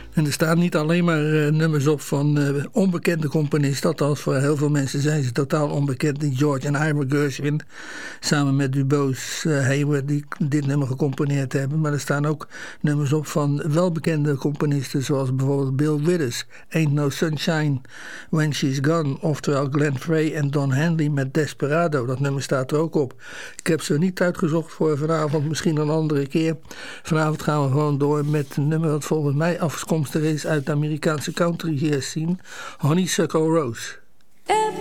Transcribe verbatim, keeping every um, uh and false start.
En er staan niet alleen maar uh, nummers op van uh, onbekende componisten. Althans, voor heel veel mensen zijn ze totaal onbekend. Die George en Ira Gershwin, samen met Dubose uh, Hayward, die dit nummer gecomponeerd hebben. Maar er staan ook nummers op van welbekende componisten, zoals bijvoorbeeld Bill Withers, Ain't No Sunshine When She's Gone. Oftewel Glenn Frey en Don Henley met Desperado. Dat nummer staat er ook op. Ik heb ze niet uitgezocht voor vanavond, misschien een andere keer. Vanavond gaan we gewoon door met een nummer dat volgens mij afkomstig is uit de Amerikaanse country scene, Honeysuckle Rose.